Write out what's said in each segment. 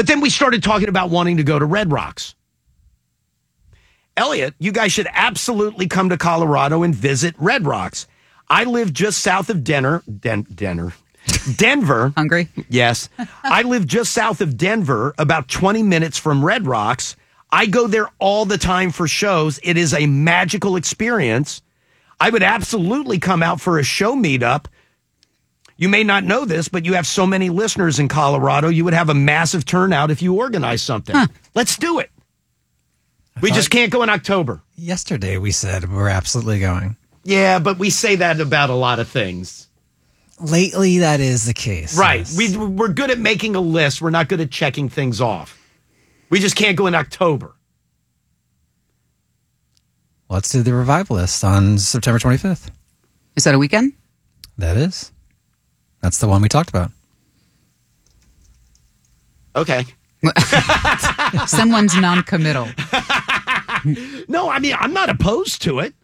But then we started talking about wanting to go to Red Rocks. Elliot, you guys should absolutely come to Colorado and visit Red Rocks. I live just south of Denver. Hungry? Yes. I live just south of Denver, about 20 minutes from Red Rocks. I go there all the time for shows. It is a magical experience. I would absolutely come out for a show meetup. You may not know this, but you have so many listeners in Colorado, you would have a massive turnout if you organize something. Huh. Let's do it. We just can't go in October. Yesterday we said we're absolutely going. Yeah, but we say that about a lot of things. Lately, that is the case. Right. Yes. We're good at making a list. We're not good at checking things off. We just can't go in October. Let's do the Revivalist on September 25th. Is that a weekend? That is. That's the one we talked about. Okay. Someone's non-committal. No, I mean, I'm not opposed to it.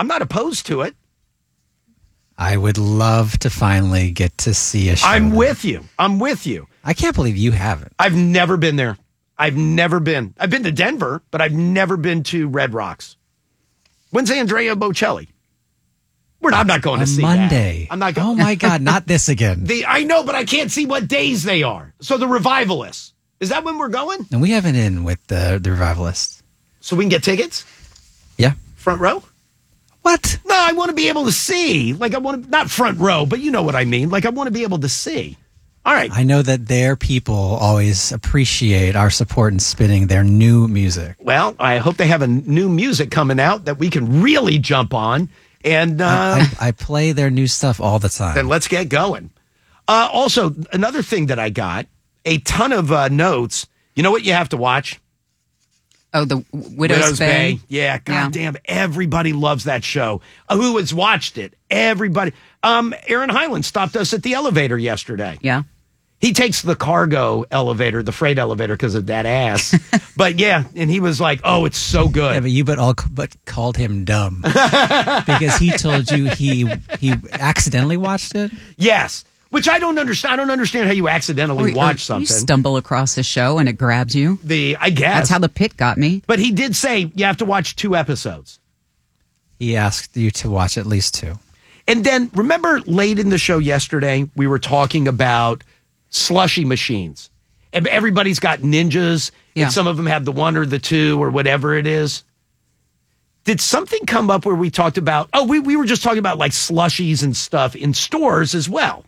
I would love to finally get to see a show. I'm with you. I can't believe you haven't. I've never been there. I've been to Denver, but I've never been to Red Rocks. When's Andrea Bocelli? I'm not going to see Monday. That. I'm not going. Oh my God, not this again. I know, but I can't see what days they are. So the Revivalists. Is that when we're going? And we have an in with the Revivalists. So we can get tickets? Yeah. Front row? What? No, I want to be able to see. Not front row, but you know what I mean. I want to be able to see. All right. I know that their people always appreciate our support in spinning their new music. Well, I hope they have a new music coming out that we can really jump on. And I play their new stuff all the time. Then let's get going. Also, another thing that I got, a ton of notes. You know what you have to watch? Oh, the Widow's Bay. Yeah, goddamn, everybody loves that show. Who has watched it? Everybody. Aaron Hyland stopped us at the elevator yesterday. Yeah. He takes the cargo elevator, the freight elevator, because of that ass. But yeah, and he was like, "Oh, it's so good." Yeah, but you but called him dumb because he told you he accidentally watched it. Yes, which I don't understand. I don't understand how you accidentally watch something. You stumble across a show and it grabs you. I guess that's how The Pit got me. But he did say you have to watch 2 episodes. He asked you to watch at least 2. And then remember, late in the show yesterday, we were talking about slushy machines. And everybody's got ninjas, and some of them have the 1 or the 2 or whatever it is. Did something come up where we talked about, we were just talking about slushies and stuff in stores as well.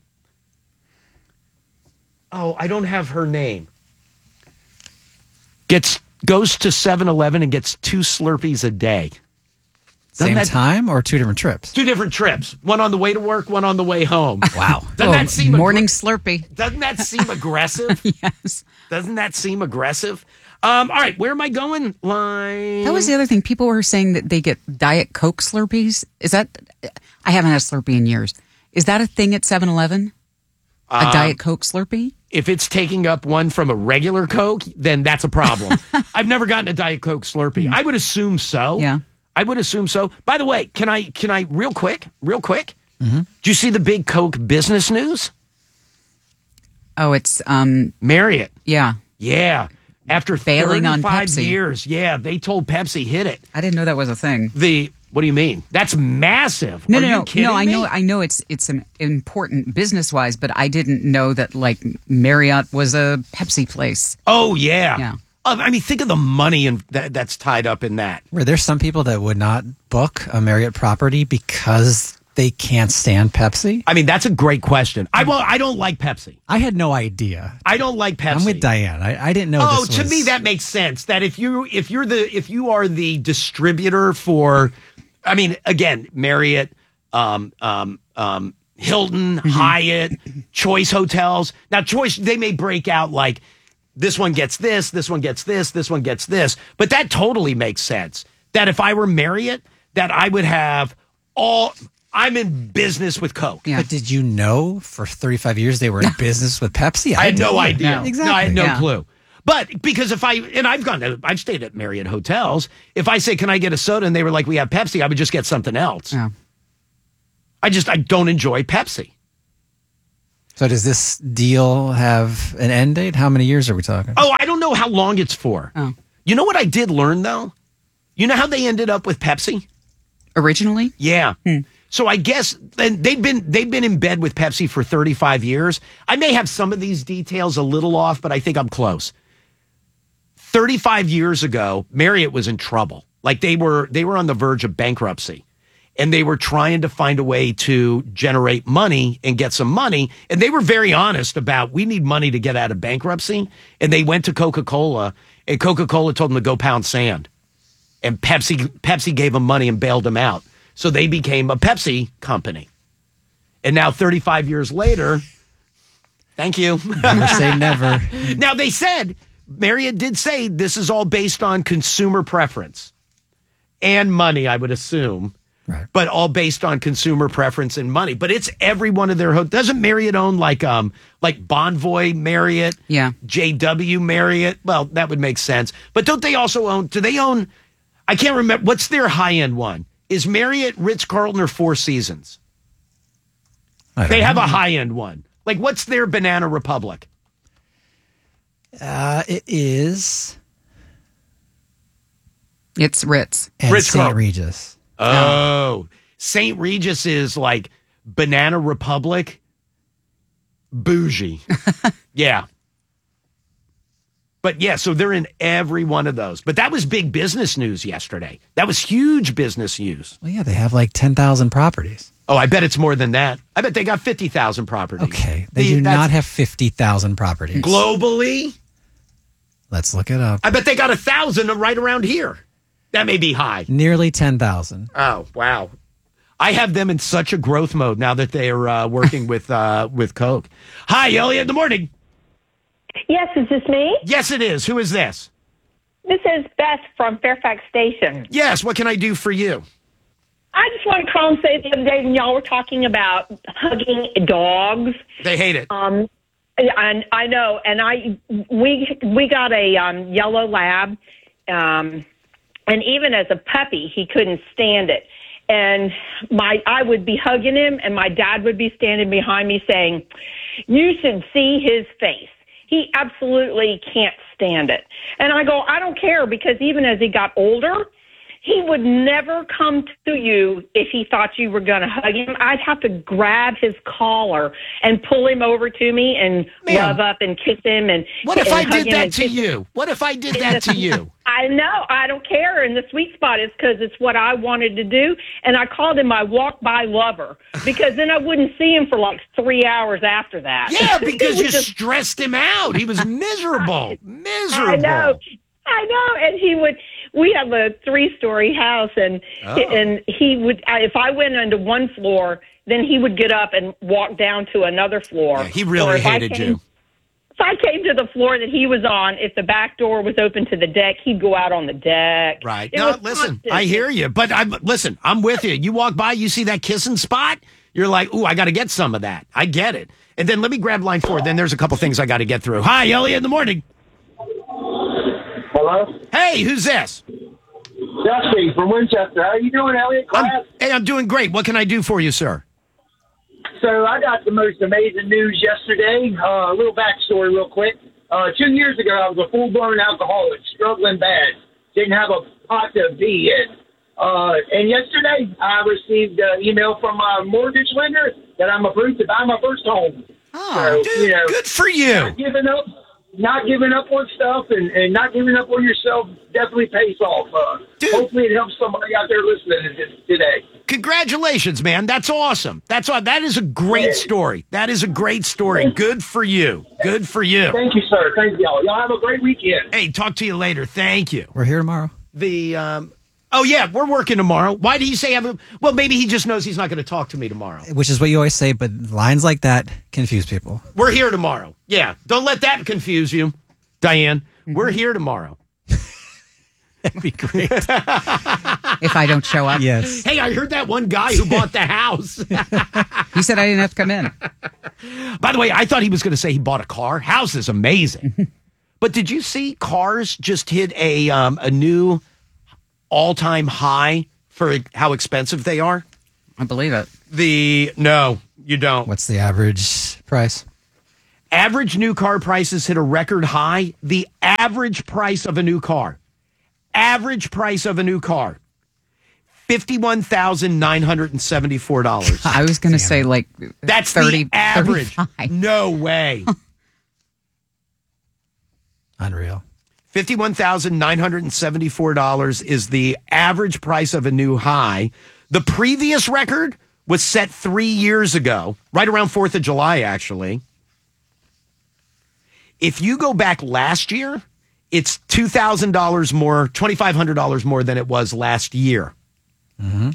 Oh, I don't have her name. Goes to 7-Eleven and gets 2 Slurpees a day. Same time or 2 different trips? 2 different trips. One on the way to work, one on the way home. Wow. Doesn't that seem morning Slurpee? Doesn't that seem aggressive? Yes. Doesn't that seem aggressive? All right, where am I going? That was the other thing. People were saying that they get Diet Coke Slurpees. Is that? I haven't had a Slurpee in years. Is that a thing at 7-Eleven? A Diet Coke Slurpee? If it's taking up one from a regular Coke, then that's a problem. I've never gotten a Diet Coke Slurpee. I would assume so. Yeah. I would assume so. By the way, can I real quick? Mm-hmm. Do you see the big Coke business news? Oh, it's Marriott. Yeah. Yeah. After failing 35 on Pepsi. years, they told Pepsi hit it. I didn't know that was a thing. What do you mean? That's massive. Are you kidding me? I know it's an important business wise, but I didn't know that Marriott was a Pepsi place. Oh yeah. Yeah. I mean, think of the money that's tied up in that. Were there some people that would not book a Marriott property because they can't stand Pepsi? I mean, that's a great question. I don't like Pepsi. I had no idea. I don't like Pepsi. I'm with Diane. I didn't know. Oh, to me that makes sense. That if you are the distributor for, I mean, again, Marriott, Hilton, Hyatt, Choice Hotels. Now, Choice, they may break out this one gets this one gets this one gets this. But that totally makes sense. That if I were Marriott, that I would have I'm in business with Coke. Yeah. But did you know for 35 years they were in business with Pepsi? I had no idea. No. Exactly. No, I had no clue. But because I've stayed at Marriott hotels. If I say, can I get a soda? And they were like, we have Pepsi, I would just get something else. Yeah. I don't enjoy Pepsi. So does this deal have an end date? How many years are we talking? Oh, I know how long it's for. Oh. You know what I did learn, though? You know how they ended up with Pepsi? Originally? Yeah. So I guess they've been in bed with Pepsi for 35 years. I may have some of these details a little off, but I think I'm close. 35 years ago, Marriott was in trouble. Like they were on the verge of bankruptcy. And they were trying to find a way to generate money and get some money. And they were very honest about, we need money to get out of bankruptcy. And they went to Coca-Cola, and Coca-Cola told them to go pound sand. And Pepsi gave them money and bailed them out. So they became a Pepsi company. And now 35 years later, thank you. Never say never. Now they said, Marriott did say this is all based on consumer preference and money, I would assume. Right. But all based on consumer preference and money. But it's every one of their hotels. Doesn't Marriott own like Bonvoy Marriott? Yeah. JW Marriott? Well, that would make sense. But don't they also own, do they own, I can't remember, what's their high-end one? Is Marriott, Ritz-Carlton, or Four Seasons? They have a high-end one. Like, what's their Banana Republic? It is. It's Ritz. And Ritz-Carlton. St. Regis. Oh, St. Regis is like Banana Republic, bougie. Yeah. But yeah, so they're in every one of those. But that was big business news yesterday. That was huge business news. Well, yeah, they have like 10,000 properties. Oh, I bet it's more than that. I bet they got 50,000 properties. Okay. They do not have 50,000 properties. Globally, Let's look it up. I bet they got 1,000 right around here. That may be high. Nearly 10,000. Oh, wow. I have them in such a growth mode now that they are working with Coke. Hi, Elliot, in the morning. Yes, is this me? Yes, it is. Who is this? This is Beth from Fairfax Station. Yes, what can I do for you? I just want to call and say the other day when y'all were talking about hugging dogs. They hate it. And I know, and we got a yellow lab, and even as a puppy, he couldn't stand it. And I would be hugging him, and my dad would be standing behind me saying, "You should see his face. He absolutely can't stand it." And I go, "I don't care," because even as he got older, he would never come to you if he thought you were going to hug him. I'd have to grab his collar and pull him over to me and love up and kiss him. And what if I hug did him that and to you? What if I did that to you? I know. I don't care. And the sweet spot is because it's what I wanted to do. And I called him my walk-by lover because then I wouldn't see him for like 3 hours after that. Yeah, because you stressed him out. He was miserable. Miserable. I know. And we have a 3-story house, and he would, if I went onto one floor, then he would get up and walk down to another floor. Yeah, he really hated you. If I came to the floor that he was on, if the back door was open to the deck, he'd go out on the deck. Right. No, listen, constant. I hear you. But I'm with you. You walk by, you see that kissing spot, you're like, ooh, I got to get some of that. I get it. And then let me grab line 4. Then there's a couple things I got to get through. Hi, Elliot, in the morning. Hello? Hey, who's this? Dusty from Winchester. How you doing, Elliot? I'm doing great. What can I do for you, sir? So I got the most amazing news yesterday. A little backstory real quick. 2 years ago, I was a full-blown alcoholic, struggling bad. Didn't have a pot to be in. And yesterday, I received an email from my mortgage lender that I'm approved to buy my first home. Oh, so, dude, good for you. Not giving up on stuff and not giving up on yourself definitely pays off. Hopefully it helps somebody out there listening today. Congratulations, man. That's awesome. That is a great story. That is a great story. Good for you. Good for you. Thank you, sir. Thank y'all. Y'all have a great weekend. Hey, talk to you later. Thank you. We're here tomorrow. Oh, yeah, we're working tomorrow. Why do you say well, maybe he just knows he's not going to talk to me tomorrow. Which is what you always say, but lines like that confuse people. We're here tomorrow. Yeah, don't let that confuse you, Diane. Mm-hmm. We're here tomorrow. That'd be great. If I don't show up. Yes. Hey, I heard that one guy who bought the house. He said I didn't have to come in. By the way, I thought he was going to say he bought a car. House is amazing. But did you see cars just hit a new all-time high for how expensive they are? I believe it. No, you don't. What's the average price? Average new car prices hit a record high. The average price of a new car. Average price of a new car. $51,974. I was going to say like That's 30, the average. 35. No way. Unreal. $51,974 is the average price of a new high. The previous record was set 3 years ago, right around 4th of July, actually. If you go back last year, it's $2,000 more, $2,500 more than it was last year. Mm-hmm.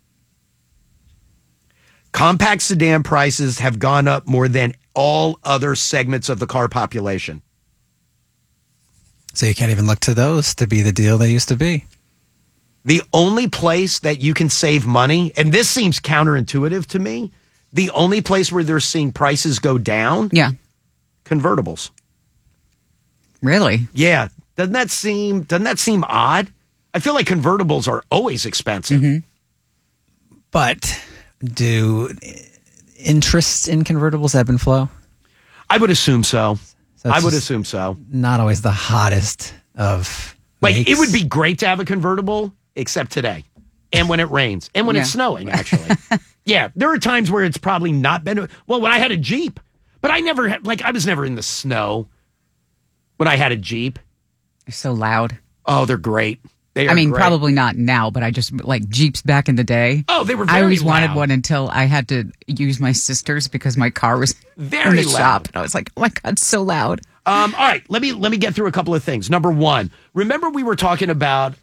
Compact sedan prices have gone up more than all other segments of the car population. So you can't even look to those to be the deal they used to be. The only place that you can save money, and this seems counterintuitive to me, the only place where they're seeing prices go down, Yeah. convertibles. Really? Yeah. Doesn't that seem odd? I feel like convertibles are always expensive. Mm-hmm. But do interests in convertibles ebb and flow? I would assume so. So it's I would just assume so. Not always the hottest of Like, makes. it would be great to have a convertible, except today. And when it rains. And when it's snowing, actually. Yeah, there are times where it's probably not been. Well, when I had a Jeep. But I never had, I was never in the snow when I had a Jeep. They're so loud. Oh, they're great. They are I mean, great. probably not now, but I just like Jeeps back in the day. Oh, they were I very always wanted loud. one until I had to use my sister's because my car was Very in the loud. shop. And I was like, oh my God, it's so loud. All right, let me get through a couple of things. Number one, remember we were talking about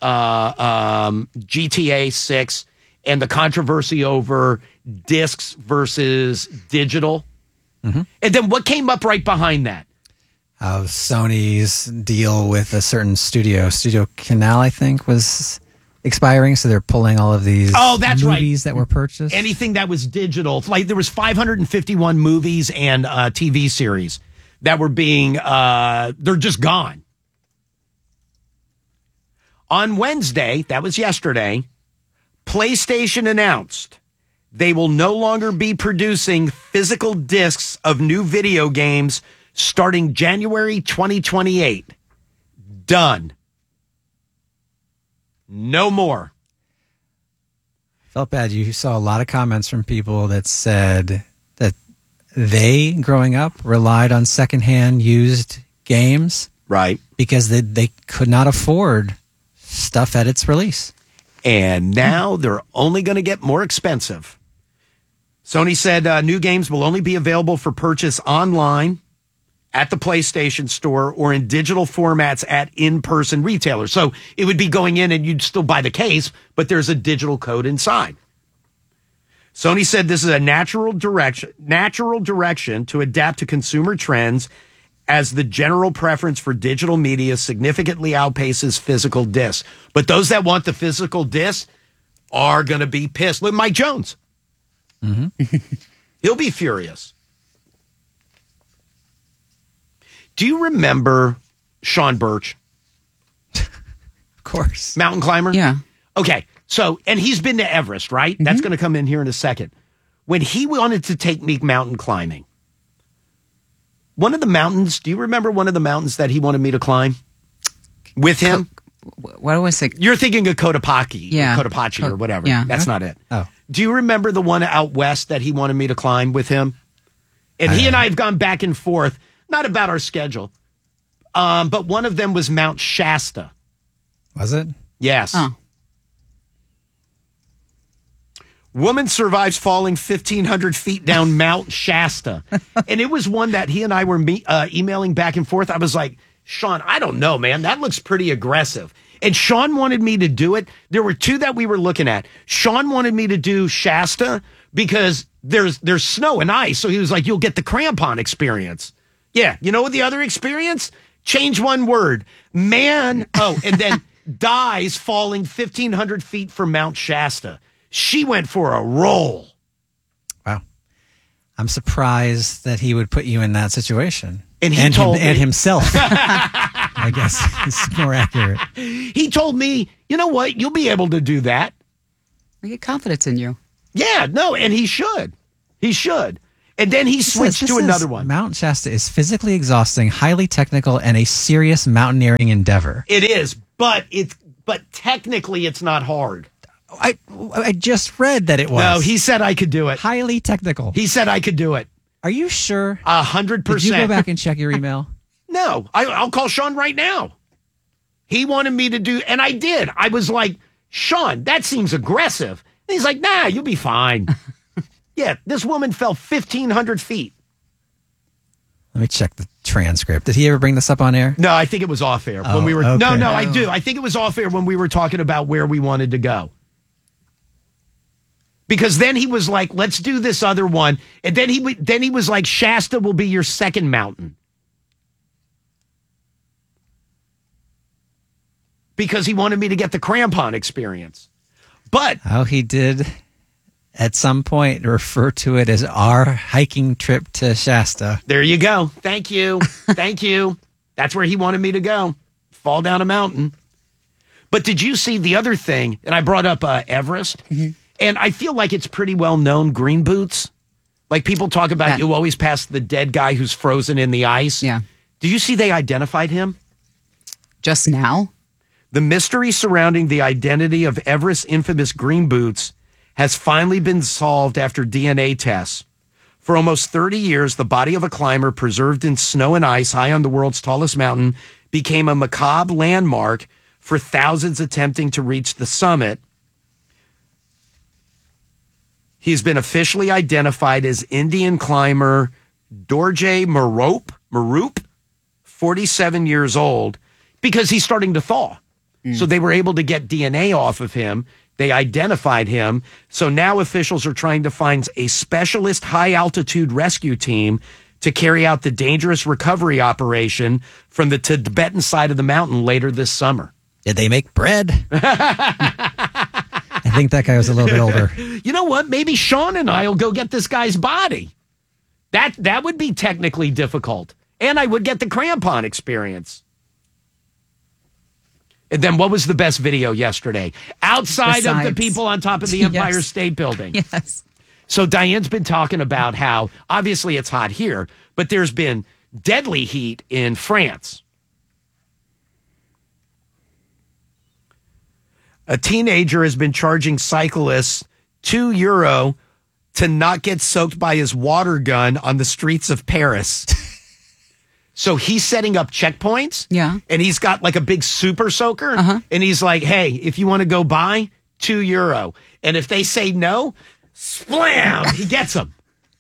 GTA 6 and the controversy over discs versus digital? Mm-hmm. And then what came up right behind that? Sony's deal with a certain Studio Canal, I think, was expiring, so they're pulling all of these that's right. movies that were purchased. Anything that was digital, like there was 551 movies and TV series that were being, they're just gone. On Wednesday, that was yesterday, PlayStation announced they will no longer be producing physical discs of new video games starting January 2028. Done. No more. Felt bad. You saw a lot of comments from people that said that they, growing up, relied on secondhand used games Right. because they could not afford stuff at its release. And now they're only going to get more expensive. Sony said new games will only be available for purchase online at the PlayStation Store or in digital formats at in-person retailers. So it would be going in and you'd still buy the case, but there's a digital code inside. Sony said this is a natural direction to adapt to consumer trends as the general preference for digital media significantly outpaces physical discs. But those that want the physical disc are going to be pissed. Look, Mike Jones. Mm-hmm. He'll be furious. Do you remember Sean Birch? Of course. Mountain climber? Yeah. Okay. So, and he's been to Everest, right? Mm-hmm. That's going to come in here in a second. When he wanted to take me mountain climbing, one of the mountains, do you remember one of the mountains that he wanted me to climb with him? What was it? You're thinking of Cotopaxi, Yeah. Cotopaxi or whatever. Yeah. That's not it. Oh. Do you remember the one out west that he wanted me to climb with him? And he and I have gone back and forth, not about our schedule, but one of them was Mount Shasta. Was it? Yes. Oh. Woman survives falling 1,500 feet down Mount Shasta. And it was one that he and I were emailing back and forth. I was like, Sean, I don't know, man. That looks pretty aggressive. And Sean wanted me to do it. There were two that we were looking at. Sean wanted me to do Shasta because there's snow and ice. So he was like, you'll get the crampon experience. Yeah. You know what the other experience? Change one word. Man. Oh, and then dies falling 1,500 feet from Mount Shasta. She went for a roll. Wow. I'm surprised that he would put you in that situation. And he told me. And himself. I guess it's more accurate. He told me, you know what? You'll be able to do that. We get confidence in you. Yeah, no, and he should. He should. And then he switched to another one. Mount Shasta is physically exhausting, highly technical, and a serious mountaineering endeavor. It is, but technically it's not hard. I just read that it was. No, he said I could do it. Highly technical. He said I could do it. Are you sure? 100%. Did you go back and check your email? No, I'll call Sean right now. He wanted me to do, and I did. I was like, Sean, that seems aggressive. And he's like, nah, you'll be fine. Yeah, this woman fell 1,500 feet. Let me check the transcript. Did he ever bring this up on air? No, I think it was off air when we were. Okay. No, I do. I think it was off air when we were talking about where we wanted to go. Because then he was like, let's do this other one. And then he was like, Shasta will be your second mountain. Because he wanted me to get the crampon experience. But He did at some point refer to it as our hiking trip to Shasta. there you go. Thank you. Thank you. That's where he wanted me to go. Fall down a mountain. But did you see the other thing? And I brought up Everest. Mm-hmm. And I feel like it's pretty well known, green boots. Like people talk about, you always pass the dead guy who's frozen in the ice. Yeah. Did you see they identified him? Just now? The mystery surrounding the identity of Everest's infamous green boots has finally been solved after DNA tests. For almost 30 years, the body of a climber preserved in snow and ice high on the world's tallest mountain became a macabre landmark for thousands attempting to reach the summit. He's been officially identified as Indian climber Dorje Maroop, 47 years old, because he's starting to thaw. So they were able to get DNA off of him. They identified him. So now officials are trying to find a specialist high-altitude rescue team to carry out the dangerous recovery operation from the Tibetan side of the mountain later this summer. Did they make bread? I think that guy was a little bit older. You know what? Maybe Sean and I will go get this guy's body. That would be technically difficult. And I would get the crampon experience. And then what was the best video yesterday? Outside of the people on top of the Empire State Building. Yes. So Diane's been talking about how, obviously it's hot here, but there's been deadly heat in France. A teenager has been charging cyclists €2 to not get soaked by his water gun on the streets of Paris. So he's setting up checkpoints. Yeah. And he's got like a big super soaker. And he's like, hey, if you want to go by, €2. And if they say no, splam, he gets them.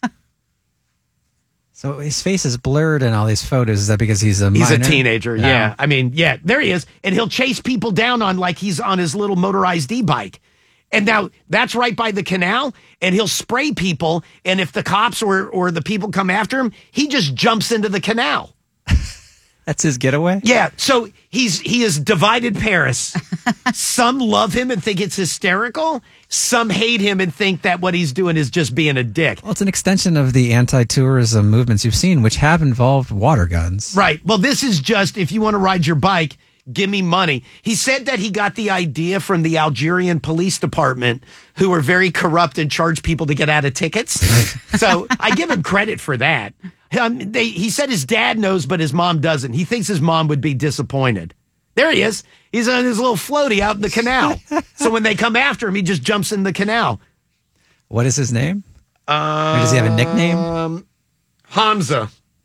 So his face is blurred in all these photos. Is that because he's a minor? He's a teenager, yeah. I mean, yeah, there he is. And he'll chase people down on like he's on his little motorized e-bike. And now that's right by the canal, and he'll spray people. And if the cops or the people come after him, he just jumps into the canal. That's his getaway? Yeah, so he has divided Paris. Some love him and think it's hysterical. Some hate him and think that what he's doing is just being a dick. Well, it's an extension of the anti-tourism movements you've seen, which have involved water guns. Right. Well, this is just, if you want to ride your bike, give me money. He said that he got the idea from the Algerian police department, who were very corrupt and charged people to get out of tickets. So I give him credit for that. He said his dad knows, but his mom doesn't. He thinks his mom would be disappointed. There he is. He's on his little floaty out in the canal. So when they come after him, he just jumps in the canal. What is his name? Or does he have a nickname? Hamza.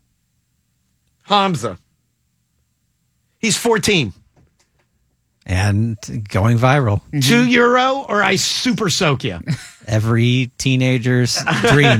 He's 14. And going viral. €2 or I super soak you. Every teenager's dream.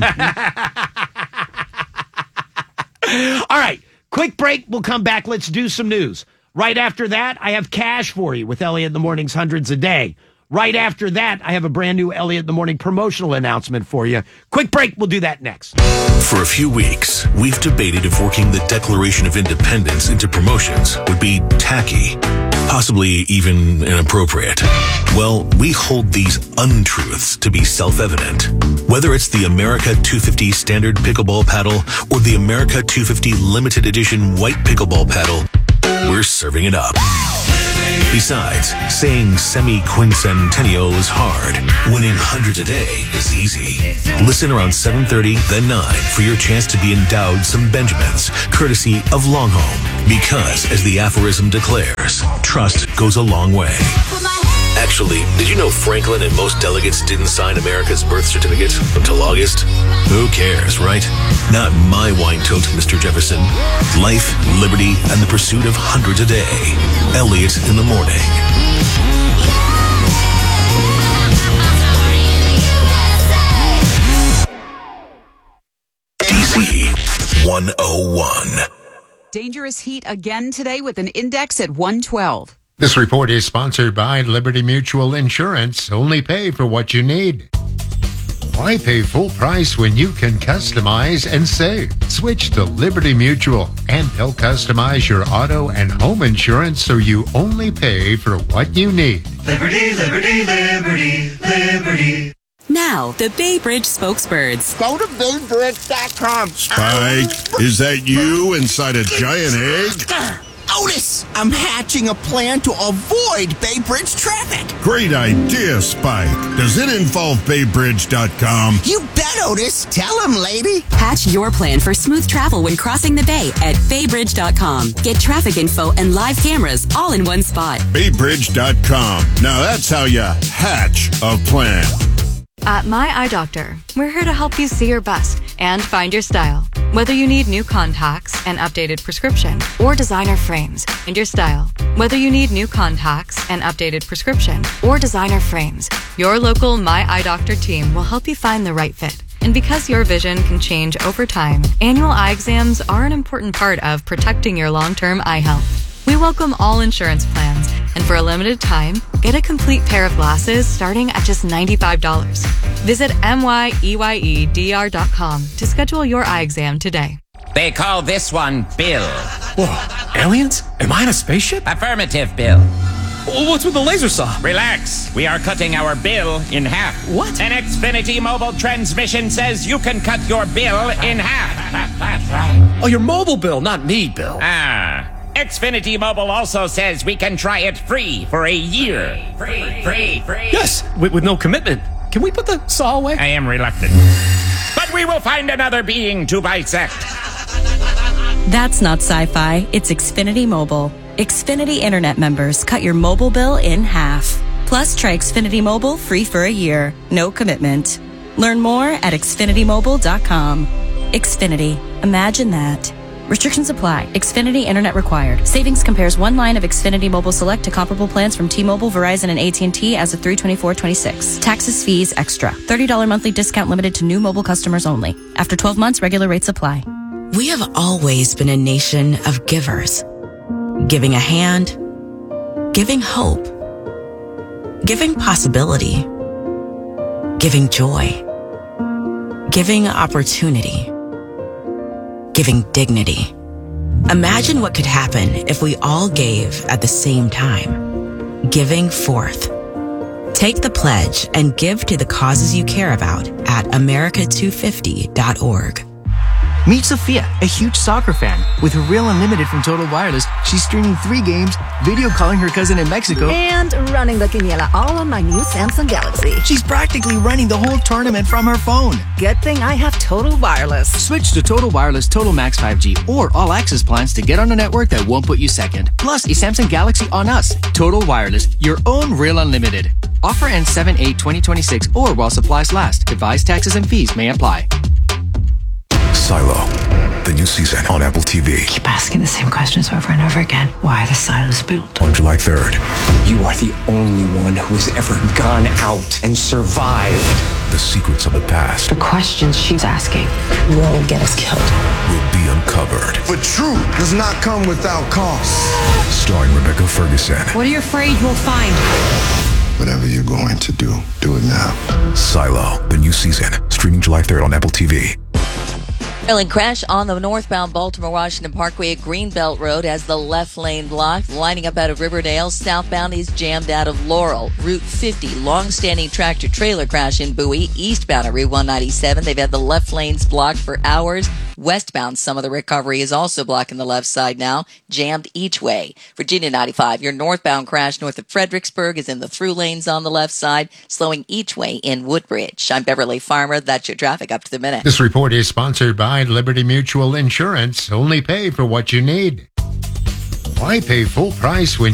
All right, quick break. We'll come back. Let's do some news. Right after that, I have cash for you with Elliot in the Morning's Hundreds a Day. Right after that, I have a brand new Elliot in the Morning promotional announcement for you. Quick break. We'll do that next. For a few weeks, we've debated if working the Declaration of Independence into promotions would be tacky, possibly even inappropriate. Well, we hold these untruths to be self-evident. Whether it's the America 250 Standard Pickleball Paddle or the America 250 Limited Edition White Pickleball Paddle, we're serving it up. Besides, saying semi-quincentennial is hard. Winning hundreds a day is easy. Listen around 7:30, then 9 for your chance to be endowed some Benjamins, courtesy of Longhome. Because, as the aphorism declares, trust goes a long way. Actually, did you know Franklin and most delegates didn't sign America's birth certificate until August? Who cares, right? Not my wine tote, Mr. Jefferson. Life, liberty, and the pursuit of hundreds a day. Elliot in the morning. DC 101. Dangerous heat again today with an index at 112. This report is sponsored by Liberty Mutual Insurance. Only pay for what you need. Why pay full price when you can customize and save? Switch to Liberty Mutual, and they'll customize your auto and home insurance so you only pay for what you need. Liberty, liberty, liberty, liberty. Now, the Bay Bridge spokesbirds. Go to baybridge.com. Spike, is that you inside a giant egg? Otis, I'm hatching a plan to avoid Bay Bridge traffic. Great idea, Spike. Does it involve baybridge.com? You bet, Otis. Tell him, lady. Hatch your plan for smooth travel when crossing the bay at baybridge.com. Get traffic info and live cameras all in one spot. baybridge.com. Now that's how you hatch a plan. At My Eye Doctor, we're here to help you see your best and find your style. Whether you need new contacts, an updated prescription, or designer frames, and your style. Whether you need new contacts, an updated prescription, or designer frames, your local My Eye Doctor team will help you find the right fit. And because your vision can change over time, annual eye exams are an important part of protecting your long-term eye health. We welcome all insurance plans, and for a limited time, get a complete pair of glasses starting at just $95. Visit MYEYEDR.com to schedule your eye exam today. They call this one Bill. Whoa, aliens? Am I in a spaceship? Affirmative, Bill. What's with the laser saw? Relax. We are cutting our bill in half. What? An Xfinity mobile transmission says you can cut your bill in half. Oh, your mobile bill, not me, Bill. Xfinity Mobile also says we can try it free for a year. Free. Yes, with no commitment. Can we put the saw away? I am reluctant. But we will find another being to bisect. That's not sci-fi. It's Xfinity Mobile. Xfinity Internet members cut your mobile bill in half. Plus, try Xfinity Mobile free for a year. No commitment. Learn more at xfinitymobile.com. Xfinity. Imagine that. Restrictions apply. Xfinity Internet required. Savings compares one line of Xfinity Mobile Select to comparable plans from T-Mobile, Verizon, and AT&T as of 3/24/26. Taxes, fees, extra. $30 monthly discount limited to new mobile customers only. After 12 months, regular rates apply. We have always been a nation of givers. Giving a hand. Giving hope. Giving possibility. Giving joy. Giving opportunity. Giving dignity. Imagine what could happen if we all gave at the same time. Giving forth. Take the pledge and give to the causes you care about at America250.org. Meet Sophia, a huge soccer fan. With her Real Unlimited from Total Wireless, she's streaming 3 games, video calling her cousin in Mexico, and running the quiniela all on my new Samsung Galaxy. She's practically running the whole tournament from her phone. Good thing I have Total Wireless. Switch to Total Wireless Total Max 5G or All Access plans to get on a network that won't put you second. Plus, a Samsung Galaxy on us. Total Wireless, your own Real Unlimited. Offer ends 7/8/2026 or while supplies last. Device taxes and fees may apply. Silo, the new season on Apple TV. Keep asking the same questions over and over again. Why are the silos built? On July 3rd. You are the only one who has ever gone out and survived. The secrets of the past The questions she's asking will get us killed. will be uncovered. But truth does not come without cost. Starring Rebecca Ferguson. What are you afraid we'll find? Whatever you're going to do it now. Silo, the new season. Streaming July 3rd on Apple TV. Trailing crash on the northbound Baltimore-Washington Parkway at Greenbelt Road as the left lane blocked. Lining up out of Riverdale, southbound is jammed out of Laurel. Route 50, long-standing tractor-trailer crash in Bowie. Eastbound at Route 197, they've had the left lanes blocked for hours. Westbound, some of the recovery is also blocking the left side now, jammed each way. Virginia 95, your northbound crash north of Fredericksburg is in the through lanes on the left side, slowing each way in Woodbridge. I'm Beverly Farmer. That's your traffic up to the minute. This report is sponsored by Liberty Mutual Insurance. Only pay for what you need. Why pay full price when